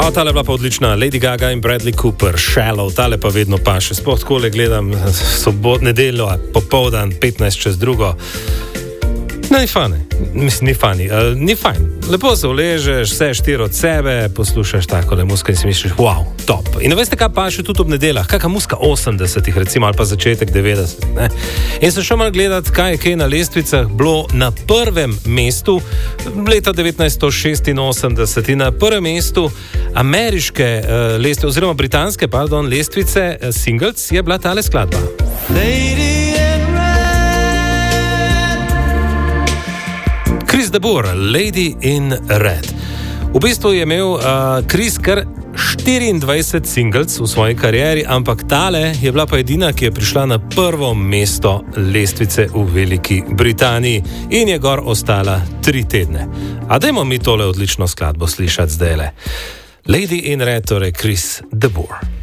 Tale je bila pa odlična. Lady Gaga in Bradley Cooper, Shallow, tale pa vedno paše. Sploh takole gledam nedeljo, popoldan, 15:45. No, ni fani. Mislim, ni fajn. Lepo se uležeš, vse štiri od sebe, poslušaš takole muska in si misliš, wow, top. In veste, kaj paše tudi ob nedeljah? Kakšna muska 80-ih, recimo, ali pa začetek 90-ih, ne? In sem šel malo gledati, kaj je kaj na lestvicah bilo na prvem mestu leta 1986. In na prvem mestu ameriške lestvice, oziroma britanske, lestvice singles je bila tale skladba. Chris de Burgh, Lady in Red. V bistvu je imel Chris kar 24 singles v svoji karieri, ampak tale je bila pa edina, ki je prišla na prvo mesto lestvice v Veliki Britaniji in je gor ostala 3 tedne. A dajmo mi tole odlično skladbo slišati zdajle. Lady in Red, torej Chris de Burgh.